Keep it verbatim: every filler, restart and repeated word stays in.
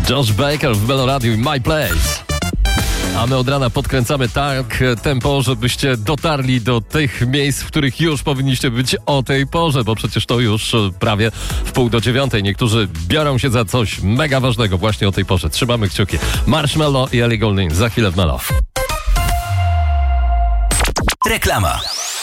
Josh Baker w Meloradiu i My Place. A my od rana podkręcamy tak tempo, żebyście dotarli do tych miejsc, w których już powinniście być o tej porze, bo przecież to już prawie w pół do dziewiątej. Niektórzy biorą się za coś mega ważnego właśnie o tej porze. Trzymamy kciuki. Marshmello i Ellie Goulding za chwilę w Melo. Reklama.